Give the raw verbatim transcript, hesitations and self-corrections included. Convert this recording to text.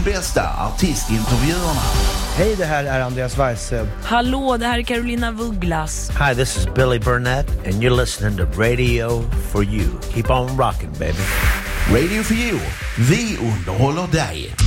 bästa artistintervjuerna. Hej, det här är Andreas Weise. Hallå, det här är Carolina Vuglas. Hi, this is Billy Burnett and you're listening to Radio for You. Keep on rocking, baby. Radio for You. Vi underhåller dig.